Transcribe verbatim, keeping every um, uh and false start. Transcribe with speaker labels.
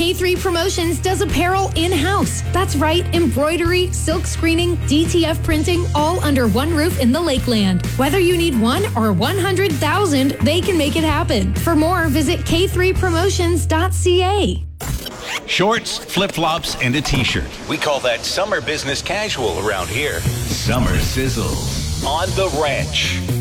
Speaker 1: K three Promotions does apparel in-house. That's right, embroidery, silk screening, D T F printing, all under one roof in the Lakeland. Whether you need one or one hundred thousand, they can make it happen. For more, visit k three promotions dot c a.
Speaker 2: Shorts, flip-flops, and a t-shirt. We call that summer business casual around here. Summer sizzles on the ranch.